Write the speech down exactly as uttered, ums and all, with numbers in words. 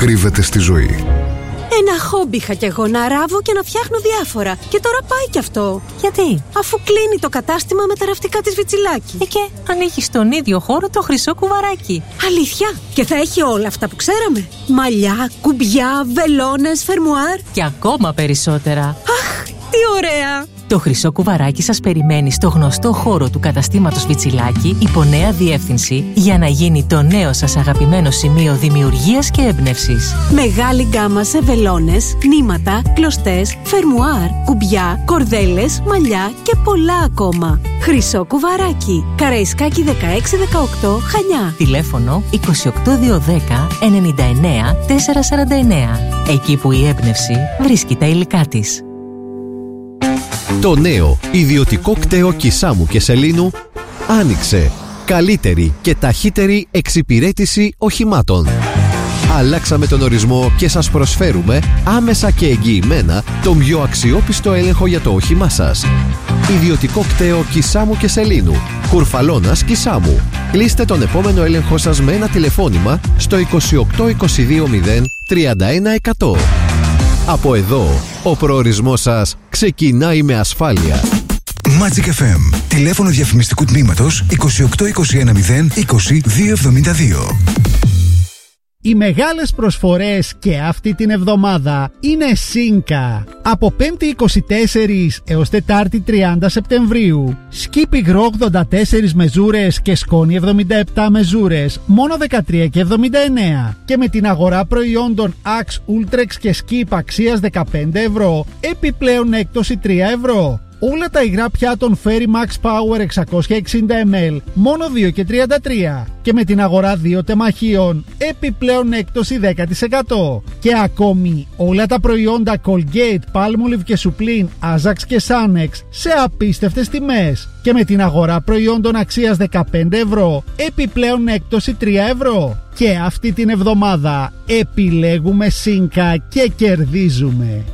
κρύβεται στη ζωή. Ένα χόμπι είχα κι εγώ, να ράβω και να φτιάχνω διάφορα. Και τώρα πάει κι αυτό. Γιατί? Αφού κλείνει το κατάστημα με τα ραφτικά της Βιτσιλάκη. Ε, και ανοίγει στον ίδιο χώρο το Χρυσό Κουβαράκι. Αλήθεια? Και θα έχει όλα αυτά που ξέραμε? Μαλλιά, κουμπιά, βελόνες, φερμουάρ. Και ακόμα περισσότερα. Αχ, τι ωραία! Το Χρυσό Κουβαράκι σας περιμένει στο γνωστό χώρο του καταστήματος Βιτσιλάκη υπό νέα διεύθυνση για να γίνει το νέο σας αγαπημένο σημείο δημιουργίας και έμπνευσης. Μεγάλη γκάμα σε βελόνες, νήματα, κλωστές, φερμουάρ, κουμπιά, κορδέλες, μαλλιά και πολλά ακόμα. Χρυσό Κουβαράκι, Καραϊσκάκη δεκαέξι δεκαοκτώ, Χανιά. Τηλέφωνο είκοσι οκτώ διακόσια δέκα ενενήντα εννέα τετρακόσια σαράντα εννέα. Εκεί που η έμπνευση βρίσκει τα υλικά της. Το νέο ιδιωτικό κτέο Κισάμου και Σελήνου άνοιξε. Καλύτερη και ταχύτερη εξυπηρέτηση οχημάτων. Αλλάξαμε τον ορισμό και σας προσφέρουμε άμεσα και εγγυημένα τον πιο αξιόπιστο έλεγχο για το όχημά σας. Ιδιωτικό κτέο Κισάμου και Σελήνου, Κουρφαλώνας Κισάμου. Κλείστε τον επόμενο έλεγχο σας με ένα τηλεφώνημα στο είκοσι οκτώ είκοσι δύο μηδέν τριάντα ένα εκατό. Από εδώ, ο προορισμός σας ξεκινάει με ασφάλεια. Magic εφ εμ. Τηλέφωνο διαφημιστικού τμήματος είκοσι οκτώ είκοσι ένα μηδέν είκοσι δύο εβδομήντα δύο. Οι μεγάλες προσφορές και αυτή την εβδομάδα είναι Σίνκα. Από πέμπτη είκοσι τέσσερα έως Τετάρτη τριάντα Σεπτεμβρίου. Σκύπ υγρό ογδόντα τέσσερα μεζούρες και σκόνη εβδομήντα επτά μεζούρες, μόνο δεκατρία και εβδομήντα εννέα. Και με την αγορά προϊόντων Axe, Ultrex και Σκύπ αξίας δεκαπέντε ευρώ, επιπλέον έκπτωση τρία ευρώ. Όλα τα υγρά πιάτων Fairy Max Power εξακόσια εξήντα μιλιλίτρα μόνο δύο και τριάντα τρία και με την αγορά δύο τεμαχίων επιπλέον έκπτωση δέκα τοις εκατό. Και ακόμη όλα τα προϊόντα Colgate, Palmolive και Suplin, Ajax και Sanex σε απίστευτες τιμές και με την αγορά προϊόντων αξίας δεκαπέντε ευρώ επιπλέον έκπτωση τρία ευρώ. Και αυτή την εβδομάδα επιλέγουμε Σίνκα και κερδίζουμε.